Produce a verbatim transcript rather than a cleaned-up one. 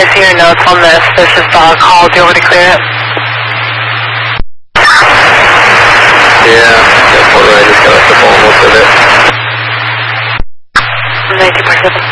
I see your notes on this. This is dog call. Do you want me to clear it? Yeah, yeah, totally. I just got off the phone, looked at it. ninety-four seven.